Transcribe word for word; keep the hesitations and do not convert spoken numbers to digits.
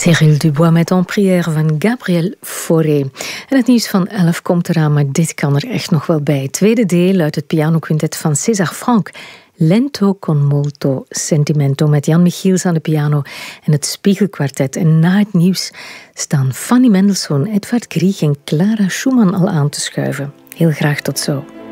Cyril Dubois met En Prière van Gabriel Fauré. En het nieuws van elf komt eraan, maar dit kan er echt nog wel bij. Tweede deel uit het pianoquintet van César Franck. Lento con molto sentimento met Jan Michiels aan de piano en het Spiegelkwartet. En na het nieuws staan Fanny Mendelssohn, Edvard Grieg en Clara Schumann al aan te schuiven. Heel graag tot zo.